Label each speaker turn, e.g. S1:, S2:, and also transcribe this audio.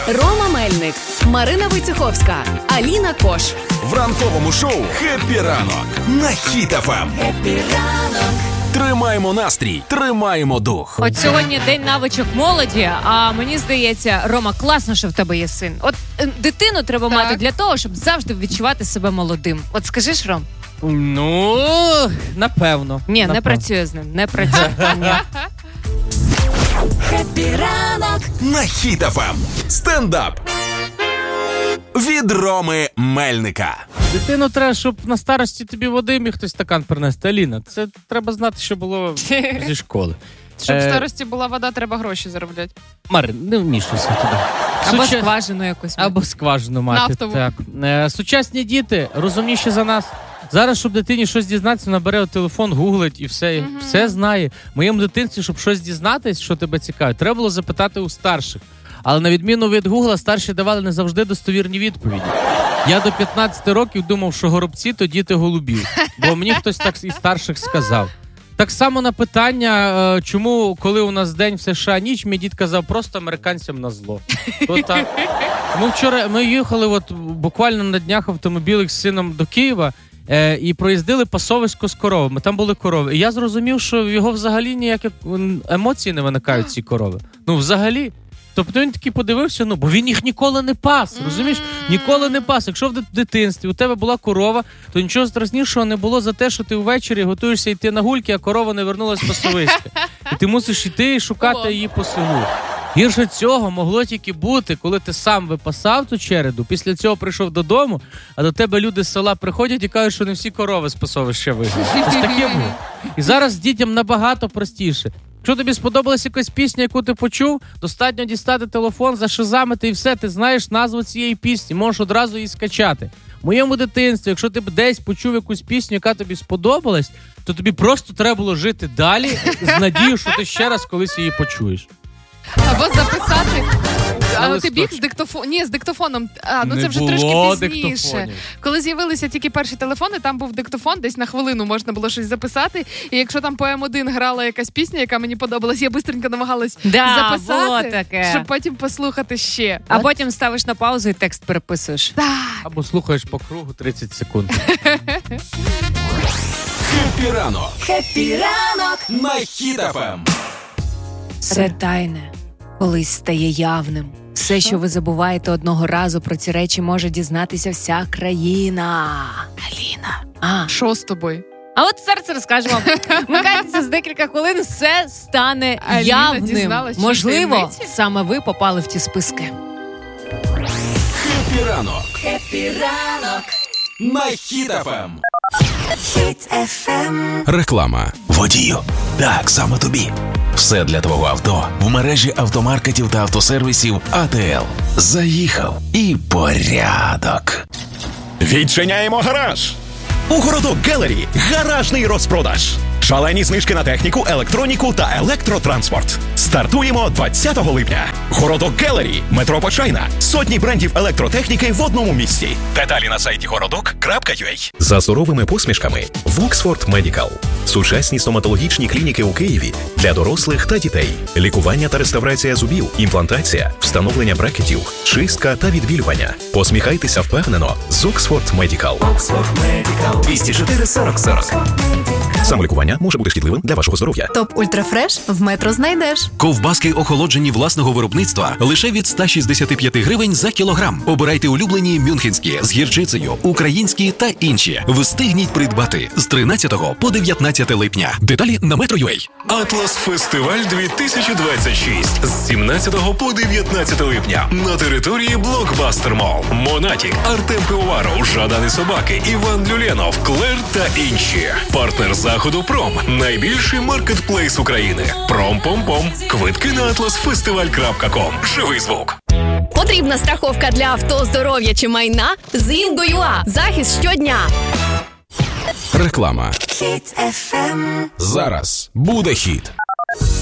S1: Рома Мельник, Марина Войцеховська, Аліна Кош.
S2: В ранковому шоу «Хеппі ранок» на Хіт ФМ. Хеппі ранок. Тримаємо настрій, тримаємо дух.
S3: От сьогодні день навичок молоді, а мені здається, Рома, класно, що в тебе є син. От дитину треба мати для того, щоб завжди відчувати себе молодим. От скажеш, Ром?
S4: Ну, напевно.
S3: Ні, не працює з ним, не працює.
S2: Хеппі ранок на Хіт ФМ. Стендап від Роми Мельника.
S4: Дитину треба, щоб на старості тобі води міг хтось стакан принести. Аліна, це треба знати, що було зі школи.
S5: Щоб в старості була вода, треба гроші заробляти.
S4: Марин, не вмішуйся туди.
S3: Або скважину якусь.
S4: Або скважину мати.
S5: Нафтову.
S4: Так. Сучасні діти розумніші за нас. Зараз, щоб дитині щось дізнатися, набере телефон, гуглить і все, все знає. В моєму дитинстві, щоб щось дізнатись, що тебе цікавить, треба було запитати у старших. Але на відміну від Гугла, старші давали не завжди достовірні відповіді. Я до 15 років думав, що горобці – то діти голубів. Бо мені хтось так із старших сказав. Так само на питання, чому, коли у нас день в США ніч, мій дід казав, просто американцям назло. То так. Ми їхали буквально на днях автомобілем з сином до Києва, і проїздили пасовисько з коровами. Там були корови. І я зрозумів, що в його взагалі ніякі емоції не виникають, ці корови. Ну, взагалі. Тобто він такий подивився, бо він їх ніколи не пас, розумієш? Ніколи не пас. Якщо в дитинстві у тебе була корова, то нічого страшнішого не було за те, що ти ввечері готуєшся йти на гульки, а корова не вернулась з пасовиська. І ти мусиш йти і шукати її по селу. Гірше цього могло тільки бути, коли ти сам випасав ту череду, після цього прийшов додому, а до тебе люди з села приходять і кажуть, що не всі корови з пасовища вигнали. Ось таке було. І зараз дітям набагато простіше. Якщо тобі сподобалась якась пісня, яку ти почув, достатньо дістати телефон, зашизамити і все, ти знаєш назву цієї пісні, можеш одразу її скачати. В моєму дитинстві, якщо ти б десь почув якусь пісню, яка тобі сподобалась, то тобі просто треба було жити далі з надією, що ти ще раз колись її почуєш.
S5: Або записати. Але ти біг з диктофоном. Ні, з диктофоном. Це вже трошки пізніше. Коли з'явилися тільки перші телефони, там був диктофон, десь на хвилину можна було щось записати. І якщо там по М1 грала якась пісня, яка мені подобалась, я бистренько намагалась записати, щоб потім послухати ще.
S3: А потім ставиш на паузу і текст переписуєш.
S5: Так.
S4: Або слухаєш по кругу 30 секунд.
S2: Хеппі ранок. Хеппі ранок на Хіт ФМ.
S1: Все тайне колись стає явним. Все, що ви забуваєте одного разу, про ці речі може дізнатися вся країна. Аліна.
S5: Що з тобою?
S3: А от серце розкаже вам. Вмикайтеся з декілька хвилин, все стане явним. Можливо, саме ви попали в ті списки.
S2: Хеппі ранок. Хеппі ранок на Хіт ФМ. Хіт ФМ. Реклама. Водію. Так, саме тобі. Все для твого авто в мережі автомаркетів та автосервісів АТЛ. Заїхав і порядок.
S6: Відчиняємо гараж! У Городок Гелері гаражний розпродаж. Шалені знижки на техніку, електроніку та електротранспорт. Стартуємо 20 липня. Городок Гелері, метро Почайна. Сотні брендів електротехніки в одному місці. Деталі на сайті городок.ua.
S7: За суровими посмішками Воксфорд Медікал. Сучасні стоматологічні клініки у Києві для дорослих та дітей. Лікування та реставрація зубів, імплантація, встановлення брекетів, чистка та відбілювання. Посміхайтеся впевнено з Оксфорд Медікал. Оксфорд Медікал. 204 40 40. Самолікування може бути шкідливим для вашого здоров'я.
S1: Топ Ультрафреш в Метро знайдеш.
S8: Ковбаски охолоджені власного виробництва лише від 165 гривень за кілограм. Обирайте улюблені мюнхенські з гірчицею, українські та інші. Встигніть придбати з 13 по 19 липня. Деталі на Metro.ua.
S9: Атлас Фестиваль 2026 з 17 по 19 липня на території Блокбастер Молл. Монатік, Артем Пивоваров, Жадани Собаки, Іван Люленов, Клер та інші. Партнер заходу Пром. Найбільший маркетплейс України. Пром-пом-пом. Квитки на atlasfestival.com. Живий звук.
S1: Потрібна страховка для авто, здоров'я чи майна? З Інго.ua. Захист щодня.
S2: Реклама. Хіт ФМ. Зараз буде хіт.